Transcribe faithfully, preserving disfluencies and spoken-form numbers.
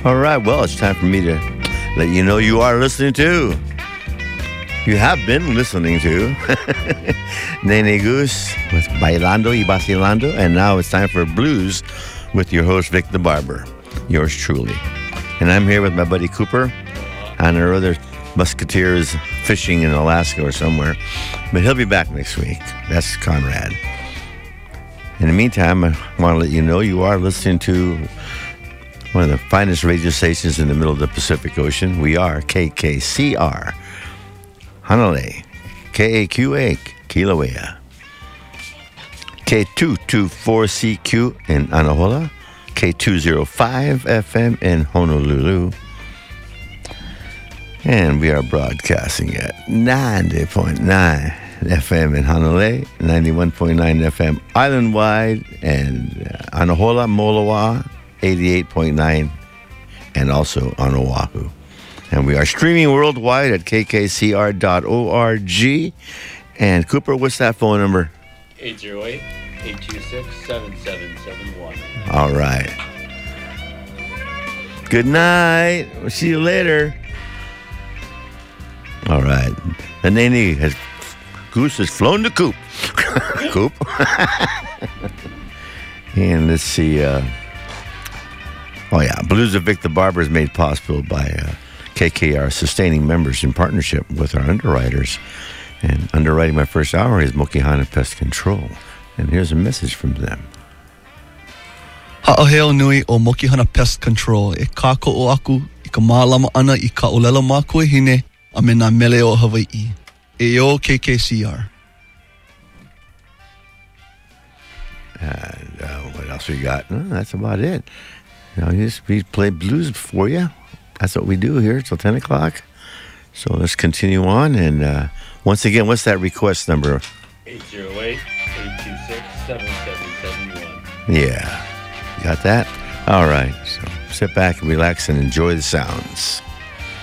All right, well, it's time for me to let you know you are listening to, you have been listening to Nene Goose with Bailando y Vacilando, and now it's time for Blues with your host, Vic the Barber, yours truly. And I'm here with my buddy Cooper and our other musketeers fishing in Alaska or somewhere, but he'll be back next week. That's Conrad. In the meantime, I want to let you know you are listening to one of the finest radio stations in the middle of the Pacific Ocean. We are K K C R, Hanalei, K A Q A, Kilauea, K two twenty-four C Q in Anahola, K two oh five F M in Honolulu, and we are broadcasting at ninety point nine F M in Hanalei, ninety-one point nine F M island-wide, and uh, Anahola, Moloa, eighty-eight point nine, and also on Oahu. And we are streaming worldwide at K K C R dot org. And Cooper, what's that phone number? eight oh eight, eight two six, seven seven seven one. All right. Good night. We'll see you later. All right. The Nene has, Goose has flown the coop. Coop. And let's see. Uh, oh, yeah. Blues of Vic the Barber is made possible by uh, K K R sustaining members in partnership with our underwriters. And underwriting my first hour is Mokihana Pest Control. And here's a message from them. Ha'aheo nui o Mokihana Pest Control. E kako o aku, i ka mālama ana i ka olela mākua hine, a me nā mele o Hawaii. E o K K C R. And uh, what else we got? No, that's about it. You know, just, we play blues for you. That's what we do here till ten o'clock. So let's continue on. And uh, once again, what's that request number? eight oh eight, eight two six, seven seven seven one. Yeah. Got that? All right. So sit back and relax and enjoy the sounds.